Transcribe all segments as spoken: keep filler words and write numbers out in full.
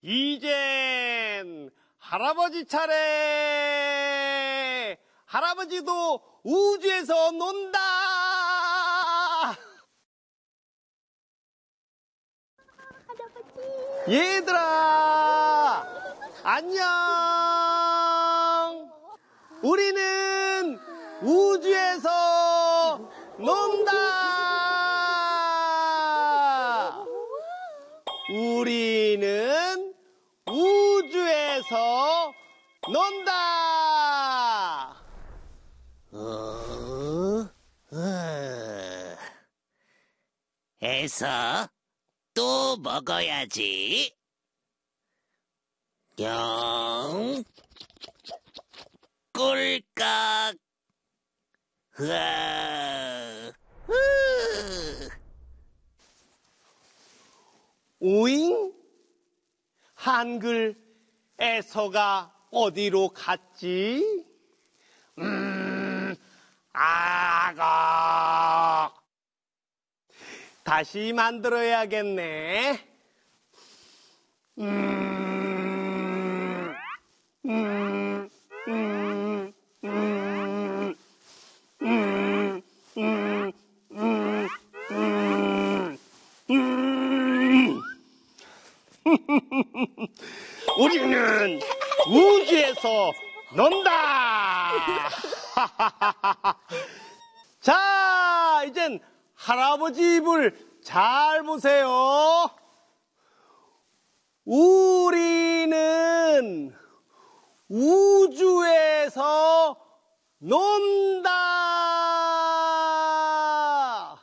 이젠 할아버지 차례. 할아버지도 우주에서 논다. 할아버지. 얘들아, 안녕. 우리는 우주에서 논다. 우리는 우주에서 논다. 어? 어... 해서 또 먹어야지. 영 꿀꺽. 으아. 으. 오잉? 한글 에서가 어디로 갔지? 음, 아가. 다시 만들어야겠네. 음, 음, 음, 음, 음, 음, 음, 음, 음. 우리는 우주에서 논다. 자, 이젠 할아버지 입을 잘 보세요. 우리는 우주에서 논다.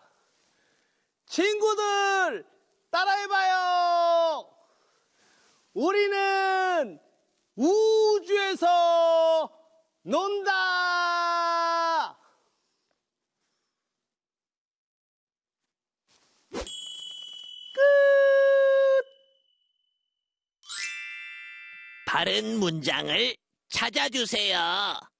친구들, 따라해봐요. 우리는 우주에서 논다. 끝. 바른 문장을 찾아주세요.